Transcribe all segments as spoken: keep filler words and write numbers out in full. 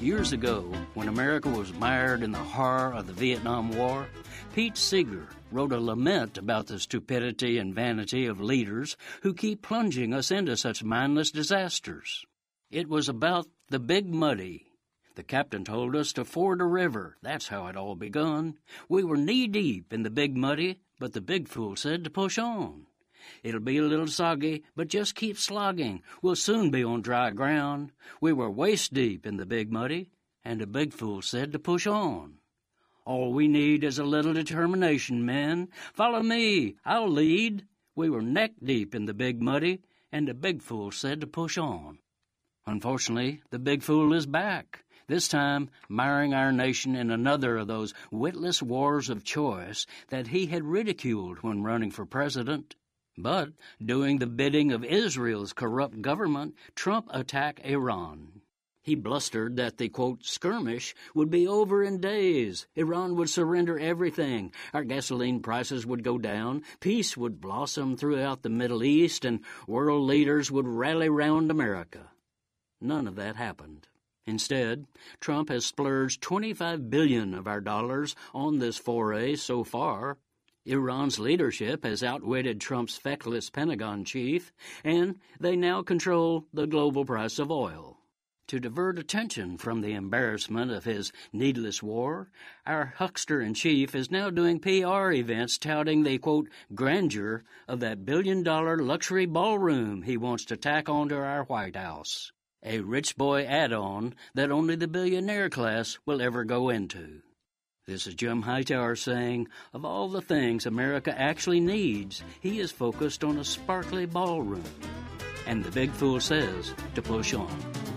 Years ago, when America was mired in the horror of the Vietnam War, Pete Seeger wrote a lament about the stupidity and vanity of leaders who keep plunging us into such mindless disasters. It was about the Big Muddy. The captain told us to ford a river. That's how it all begun. We were knee-deep in the Big Muddy, but the big fool said to push on. It'll be a little soggy, but just keep slogging. We'll soon be on dry ground. We were waist-deep in the Big Muddy, and the big fool said to push on. All we need is a little determination, men. Follow me. I'll lead. We were neck-deep in the Big Muddy, and the big fool said to push on. Unfortunately, the big fool is back, this time miring our nation in another of those witless wars of choice that he had ridiculed when running for president. But, doing the bidding of Israel's corrupt government, Trump attacked Iran. He blustered that the, quote, skirmish would be over in days. Iran would surrender everything. Our gasoline prices would go down. Peace would blossom throughout the Middle East, and world leaders would rally round America. None of that happened. Instead, Trump has splurged twenty-five billion dollars of our dollars on this foray so far. Iran's leadership has outwitted Trump's feckless Pentagon chief, and they now control the global price of oil. To divert attention from the embarrassment of his needless war, our huckster-in-chief is now doing P R events touting the, quote, grandeur of that billion-dollar luxury ballroom he wants to tack onto our White House, a rich boy add-on that only the billionaire class will ever go into. This is Jim Hightower saying, of all the things America actually needs, he is focused on a sparkly ballroom. And the big fool says to push on.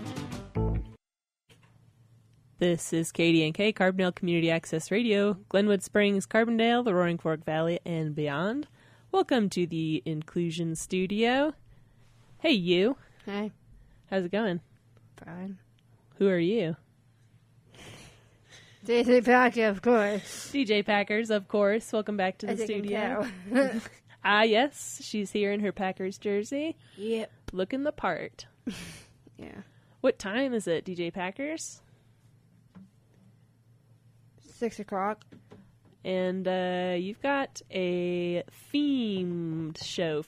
This is K D N K, Carbondale Community Access Radio, Glenwood Springs, Carbondale, the Roaring Fork Valley, and beyond. Welcome to the Inclusion Studio. Hey, you. Hi. How's it going? Fine. Who are you? D J Packer, of course. D J Packers, of course. Welcome back to the As you can studio. tell. Ah, yes. She's here in her Packers jersey. Yep. Looking the part. Yeah. What time is it, D J Packers? Six o'clock. And uh, you've got a themed show